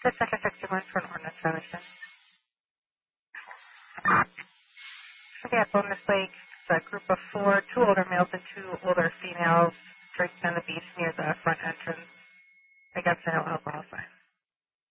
The Second 61 for an ordinance violation. Okay, at Bonus Lake, it's a group of 4, 2 older males and 2 older females drinking on the beach near the front entrance against an alcohol sign.